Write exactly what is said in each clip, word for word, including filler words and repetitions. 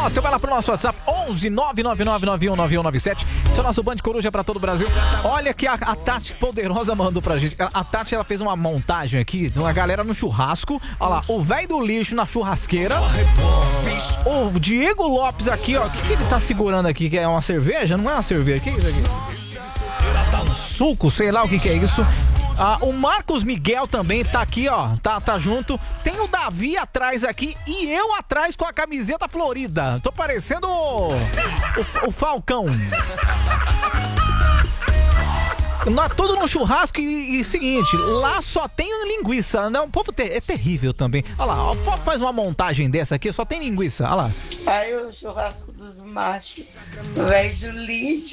Você vai lá pro nosso WhatsApp, onze nove nove nove nove um nove um nove sete. Esse é o nosso Band Coruja pra todo o Brasil. Olha que a, a Tati Poderosa mandou pra gente. A, a Tati, ela fez uma montagem aqui de uma galera no churrasco. Olha lá, o velho do lixo na churrasqueira. O Diego Lopes aqui, ó. O que, que ele tá segurando aqui? Que é uma cerveja? Não é uma cerveja. O que é isso aqui? Um suco, sei lá o que que é isso. Ah, o Marcos Miguel também tá aqui, ó. Tá, tá junto. Tem o Davi atrás aqui e eu atrás com a camiseta florida. Tô parecendo o, o, o Falcão. Nós tudo no churrasco e, e seguinte, lá só tem linguiça, né? O povo te, é terrível também. Olha lá, ó, faz uma montagem dessa aqui, só tem linguiça, olha lá. Aí o churrasco dos machos, velho do lixo,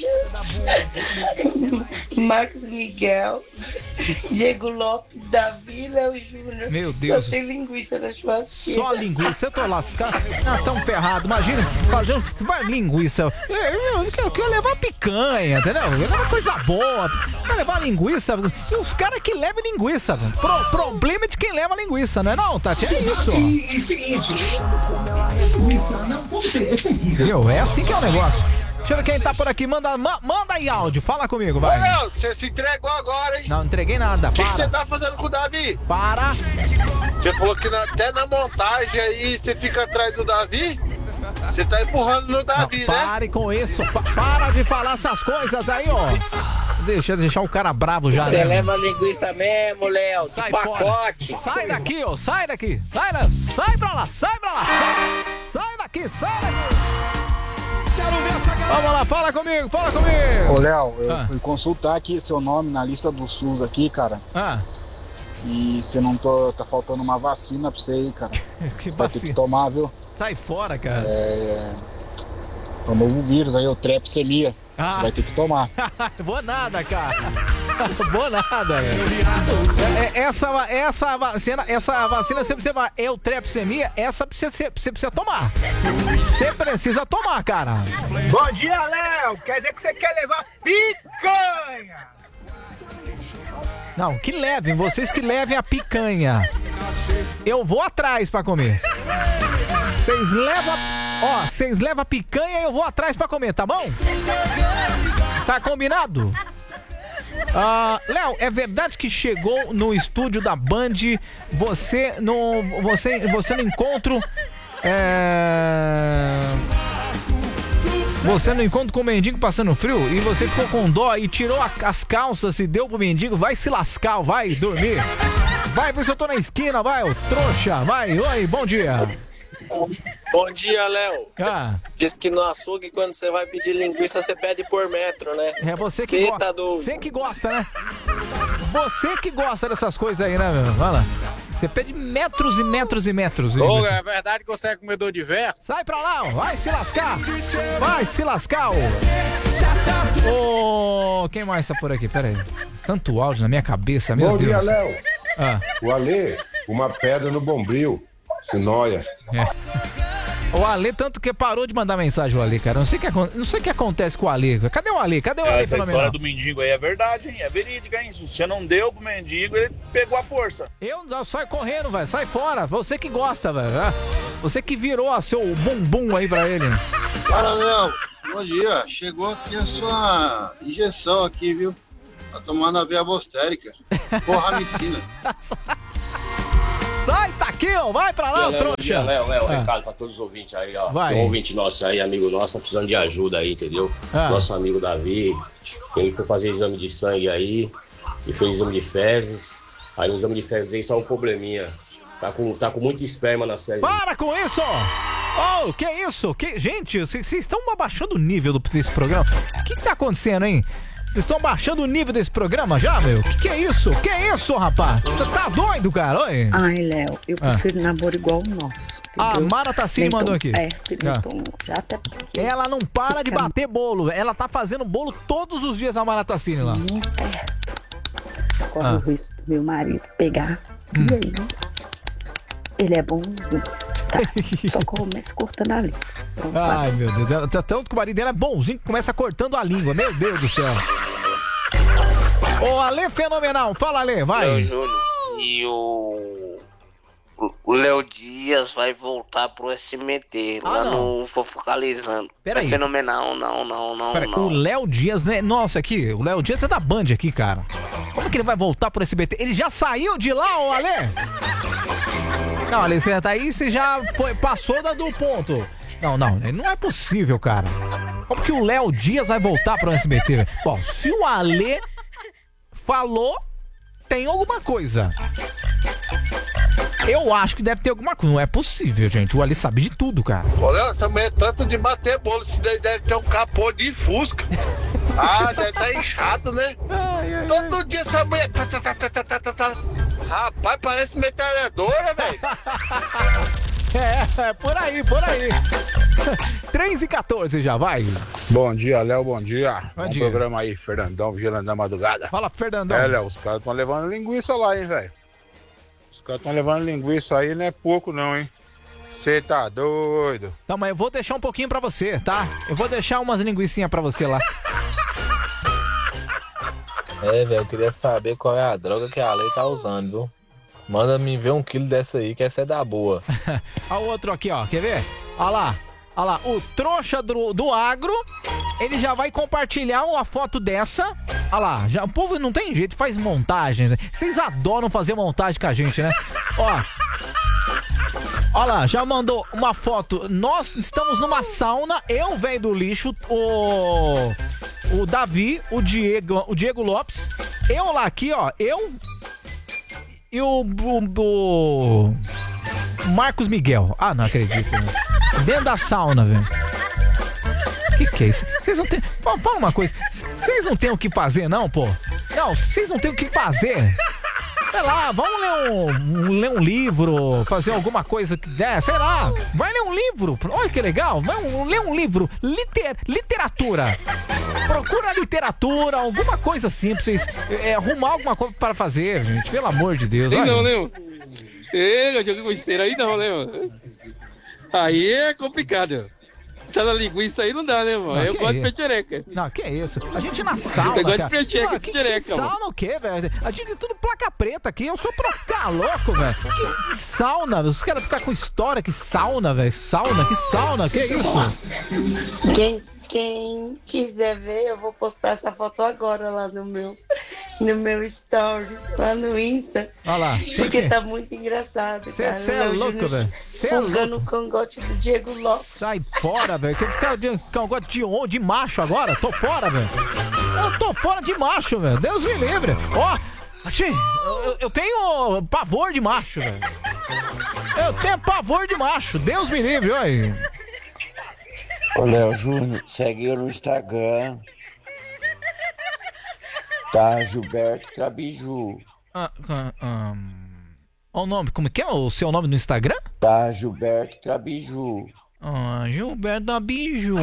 Marcos Miguel, Diego Lopes, Davi, Léo Júnior. Meu Deus. Só tem linguiça na churrasqueira. Só linguiça, eu tô lascado. Ah, tão ferrado, imagina fazer um, linguiça. Eu, eu, eu, eu quero levar picanha, entendeu? Eu levar coisa boa. Vai levar linguiça, e os caras que levam linguiça, Pro, problema é de quem leva linguiça, não é não, Tati? É isso. E, e seguinte, linguiça não pode ter, é terrível. É assim que é o negócio. Deixa eu ver quem tá por aqui, manda, ma, manda aí áudio, fala comigo, vai. Ô, Léo, você se entregou agora, hein? Não, entreguei nada, O que para. você tá fazendo com o Davi? Para. Você falou que na, até na montagem aí você fica atrás do Davi? Você tá empurrando no Davi, não, né? Pare com isso, pa, para de falar essas coisas aí, ó. Deixa deixar o cara bravo já, Você né? leva linguiça mesmo, Léo, Sai de pacote. Fora. Sai daqui, ó, sai daqui. Sai, da, sai pra lá, sai pra lá. Sai, sai daqui, sai daqui. Quero ver essa galera. Vamos lá, fala comigo, fala comigo. Ô, Léo, eu ah. fui consultar aqui seu nome na lista do SUS aqui, cara. Ah. E você não tô, tá faltando uma vacina pra você aí, cara. Que você vai ter que tomar, viu? Sai fora, cara. É... O novo vírus aí, o trepsemia. Ah. Você vai ter que tomar. Vou nada, cara. Vou nada. É, essa, essa vacina, essa vacina, você precisa, eutrepsemia, essa precisa, você precisa tomar. Você precisa tomar, cara. Bom dia, Léo. Quer dizer que você quer levar picanha? Não, que levem, vocês que levem a picanha. Eu vou atrás pra comer. Vocês levam, ó, vocês levam a picanha e eu vou atrás pra comer, tá bom? Tá combinado? Ah, Léo, é verdade que chegou no estúdio da Band, você no, você, você no encontro, é... Você no encontro com o mendigo passando frio e você ficou com dó e tirou a, as calças e deu pro mendigo, vai se lascar, vai dormir. Vai, por isso eu tô na esquina, vai, ô trouxa, vai, oi, bom dia. Bom dia, Léo. Ah. Diz que no açougue, quando você vai pedir linguiça, você pede por metro, né? É você que gosta. Tá do... Você que gosta, né? Você que gosta dessas coisas aí, né, meu? Vai lá. Você pede metros e metros e metros. Ô, é verdade que você é comedor de véia? Sai pra lá, ó. Vai se lascar. Vai se lascar, ô. Ô, quem mais tá por aqui? Pera aí. Tanto áudio na minha cabeça, meu Bom Deus. Bom dia, Léo. Ah. O Alê, uma pedra no bombril. Se nóia. É. O Ale tanto que parou de mandar mensagem, o Ale, cara. Não sei o que, não sei o que acontece com o Ale. Cadê o Ale? Cadê o Ale? Essa história do mendigo aí é verdade, hein? É verídica, hein? Se você não deu pro mendigo, ele pegou a força. Eu sai correndo, velho. Sai fora. Você que gosta, velho. Você que virou a seu bumbum aí pra ele. Fala, Léo. Bom dia. Chegou aqui a sua injeção aqui, viu? Tá tomando a veia bostérica. Porra, ramicina. Sai, tá aqui, ó. Vai pra lá, Léo, trouxa. Léo, Léo, ah. recado pra todos os ouvintes aí, ó. Vai. Tem um ouvinte nosso aí, amigo nosso, tá precisando de ajuda aí, entendeu? Ah. Nosso amigo Davi, ele foi fazer exame de sangue aí, e fez exame de fezes. Aí no exame de fezes aí só um probleminha. Tá com, tá com muito esperma nas fezes. Para com isso! Oh, que isso? Que... Gente, vocês estão abaixando o nível desse programa. O que, que tá acontecendo, hein? Vocês estão baixando o nível desse programa já, meu? Que que é isso? Que é isso, rapaz? Tu tá doido, cara? Oi. Ai, Léo, eu prefiro ah. namoro igual o nosso. A Mara Tassini mandou aqui. É, ah. já até ela não para de bater bolo. Ela tá fazendo bolo todos os dias, a Mara Tassini lá. Muito perto. Corre ah. o risco do meu marido pegar. Hum. E aí? Ele é bonzinho. Tá? Só começa cortando a língua. Pronto, ai, vai. Meu Deus. Tanto que o marido dela é bonzinho que começa cortando a língua. Meu Deus do céu. Ô, Ale fenomenal. Fala, Ale, vai. Meu Júnior, e o O Léo Dias vai voltar pro S M T, Ah, lá não. no Fofocalizando. Pera é aí. fenomenal, não, não, não, Pera, não. o Léo Dias, né? Nossa, aqui, o Léo Dias é da Band aqui, cara. Como que ele vai voltar pro S B T? Ele já saiu de lá, ô Ale? Não, Ale, você tá aí, você já foi, passou da do ponto. Não, não, não é possível, cara. Como que o Léo Dias vai voltar pro S B T? Velho? Bom, se o Ale falou, tem alguma coisa. Eu acho que deve ter alguma coisa. Não é possível, gente. O Ale sabe de tudo, cara. Olha, essa mulher trata de bater bolo. Isso daí deve ter um capô de Fusca. Ah, deve estar inchado, né? Ai, ai, Todo dia essa mulher. Tá, tá, tá, tá, tá, tá, tá, tá. Rapaz, parece metralhadora, velho. É, é, por aí, por aí. três e quatorze já, vai. Bom dia, Léo, bom dia. Bom Bom dia. programa aí, Fernandão, Vigilante da Madrugada. Fala, Fernandão. É, Léo, os caras estão levando linguiça lá, hein, velho. Os caras estão levando linguiça aí, não é pouco não, hein. Você tá doido. Tá, mas eu vou deixar um pouquinho pra você, tá? Eu vou deixar umas linguicinhas pra você lá. É, velho, eu queria saber qual é a droga que a Lei tá usando, viu? Manda me ver um quilo dessa aí, que essa é da boa. Olha o outro aqui, ó. Quer ver? Olha lá. Olha lá. O trouxa do, do agro, ele já vai compartilhar uma foto dessa. Olha lá. Já, o povo não tem jeito, faz montagens. Né? Vocês adoram fazer montagem com a gente, né? Ó. Olha lá, já mandou uma foto. Nós estamos numa sauna. Eu venho do lixo. O... O Davi, o Diego, o Diego Lopes. Eu lá aqui, ó. Eu... E o, o, o Marcos Miguel. Ah, não acredito. Né? Dentro da sauna, velho. Que que é isso? Vocês não tem... Fala, fala uma coisa. Vocês não tem o que fazer, não, pô? Não, vocês não tem o que fazer. Sei lá, vamos ler um, um, ler um livro, fazer alguma coisa que der, sei lá. Vai ler um livro. Olha que legal. Vai um, ler um livro. Liter, literatura. Procura literatura, alguma coisa assim pra vocês é, arrumar alguma coisa para fazer, gente. Pelo amor de Deus. Aí olha. não, né, mano? Ei, eu jogo com esteira aí não, né, mano? Aí é complicado. Tá na linguiça aí não dá, né, mano? Não, eu que gosto é de petereca. Não, que é isso? A gente na sauna, Eu gosto cara. de peteca, Não, que, peteca, que sauna o quê, velho? A gente é tudo placa preta aqui. Eu sou trocar louco, velho. Que, que sauna? Os caras ficam com história. Que sauna, velho. Sauna? Que sauna? Que isso? Quem, quem quiser ver, eu vou postar essa foto agora lá no meu, no meu stories, lá no Insta. Olha lá. Porque tá muito engraçado, Cê, cara. cê é Léo louco, Júnior velho. Cê é Fungando louco. o cangote do Diego Lopes. Sai fora, velho. Que eu ficar de cangote de, on- de macho agora? Tô fora, velho. Eu tô fora de macho, velho. Deus me livre. Ó, Ati, eu, eu tenho pavor de macho, velho. Eu tenho pavor de macho. Deus me livre, olha. Ô Léo Júnior, segue eu no Instagram. Tá, Gilberto Cabiju. Ah, ah, ah, Olha o nome, como que é o seu nome no Instagram? Tá, Gilberto Cabiju. Ah, Gilberto Abiju.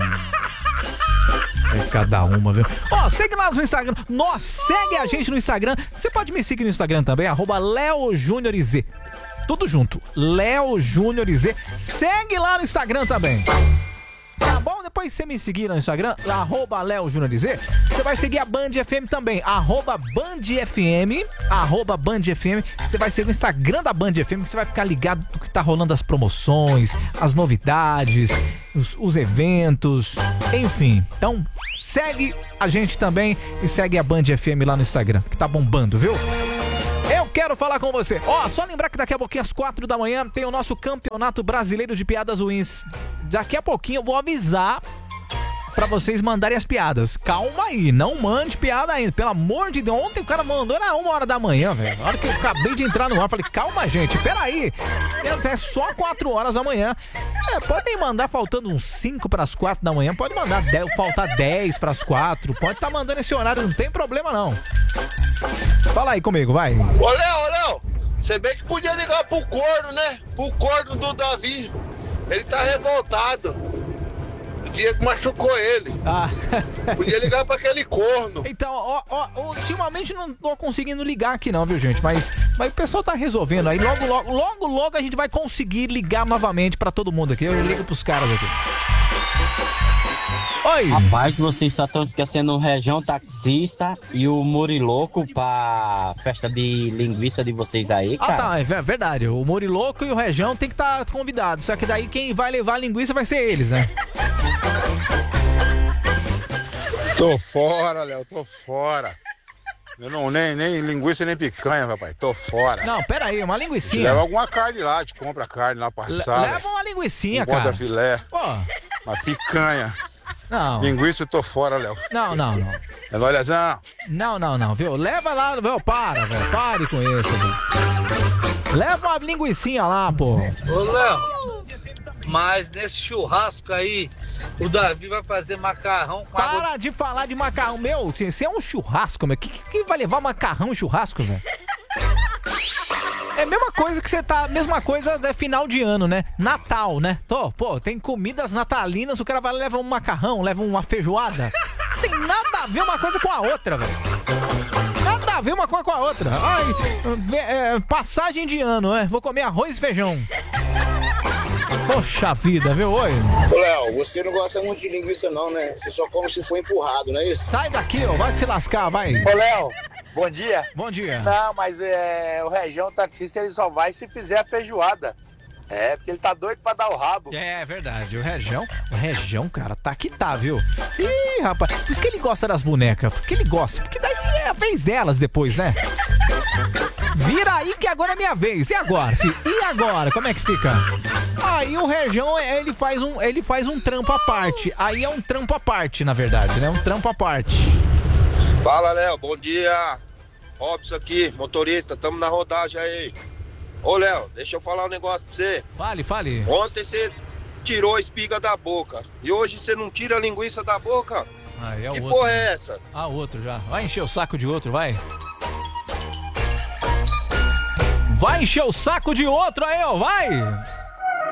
É cada uma, viu? Ó, segue nós no Instagram. Nós, segue a gente no Instagram. Você pode me seguir no Instagram também, arroba Léo Júnior Z. Tudo junto, Léo Júnior Z. Segue lá no Instagram também. Tá bom? Depois você me seguir no Instagram, arroba Léo Júnior Z, você vai seguir a Band F M também, arroba Band F M, arroba Band F M, você vai seguir o Instagram da Band F M, que você vai ficar ligado do que tá rolando as promoções, as novidades, os, os eventos, enfim. Então, segue a gente também e segue a Band F M lá no Instagram, que tá bombando, viu? Eu quero falar com você. Ó, só lembrar que daqui a pouquinho, às quatro da manhã, tem o nosso Campeonato Brasileiro de Piadas Ruins. Daqui a pouquinho eu vou avisar pra vocês mandarem as piadas. Calma aí, não mande piada ainda. Pelo amor de Deus, ontem o cara mandou na uma hora da manhã, velho. Na hora que eu acabei de entrar no ar, falei, calma, gente, peraí. É só quatro horas da manhã. É, podem mandar faltando uns cinco pras quatro da manhã. Pode mandar dez, faltar dez pras quatro. Pode estar tá mandando esse horário, não tem problema não. Fala aí comigo, vai. Ô, Léo, ô, Léo, você bem que podia ligar pro corno, né? Pro corno do Davi. Ele tá revoltado. O dia que machucou ele. Ah. Podia ligar pra aquele corno. Então, ó, ó, ultimamente não tô conseguindo ligar aqui não, viu, gente? Mas, mas o pessoal tá resolvendo aí. Logo, logo, logo, logo a gente vai conseguir ligar novamente pra todo mundo aqui. Eu ligo pros caras aqui. Oi! Rapaz, vocês só estão esquecendo o Região Taxista e o Muriloco pra festa de linguiça de vocês aí, cara. Ah, tá, é verdade. O Muriloco e o Região tem que estar tá convidados. Só que daí quem vai levar a linguiça vai ser eles, né? Tô fora, Léo, tô fora. Eu não, nem, nem linguiça, nem picanha, papai. Tô fora. Não, pera aí, uma linguicinha. Leva alguma carne lá, te compra carne lá passada. Leva uma linguicinha, cara. cara. Filé. Pô. Uma picanha. Não. Linguiça, eu tô fora, Léo. Não, não, não. É Léozão. Não, não, não, viu? Leva lá, viu? Para, velho. Pare com isso, viu? Leva uma linguicinha lá, pô. Ô, Léo, mas nesse churrasco aí, o Davi vai fazer macarrão com Para água... de falar de macarrão. Meu, você é um churrasco, meu. Quem que vai levar macarrão e churrasco, velho? É a mesma coisa que você tá... Mesma coisa é final de ano, né? Natal, né? Tô, pô, tem comidas natalinas, o cara vai levar um macarrão, leva uma feijoada. Não tem nada a ver uma coisa com a outra, velho. Nada a ver uma coisa com a outra. Ai, é, passagem de ano, é. Vou comer arroz e feijão. Poxa vida, viu? Oi. Ô, Léo, você não gosta muito de linguiça não, né? Você só come se for empurrado, não é isso? Sai daqui, ó. Vai se lascar, vai. Ô, Léo, bom dia. Bom dia. Não, mas é, o Região Taxista, ele só vai se fizer a feijoada. É, porque ele tá doido pra dar o rabo. É, verdade. O Região, o Região, cara, tá que tá, viu? Ih, rapaz, por isso que ele gosta das bonecas. Porque ele gosta. Porque daí é a vez delas depois, né? Vira aí que agora é minha vez. E agora, filho? E agora? Como é que fica? Aí o Região, ele faz um, ele faz um trampo à parte. Aí é um trampo à parte, na verdade, né? Um trampo à parte. Fala, Léo, bom dia. Robson aqui, motorista, tamo na rodagem aí. Ô, Léo, deixa eu falar um negócio pra você. Fale, fale. Ontem você tirou a espiga da boca e hoje você não tira a linguiça da boca? Ah, é o que outro. porra é essa? Ah, outro já. Vai encher o saco de outro, vai. Vai encher o saco de outro aí, ó, vai!